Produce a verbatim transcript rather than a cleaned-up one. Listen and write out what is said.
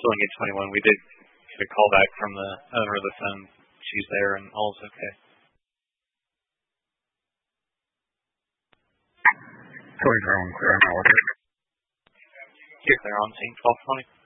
still in gate twenty-one. We did get a call back from the owner of the phone. She's there and all's okay. Sorry, Drone, clear on order. Here, clear on scene, twelve twenty.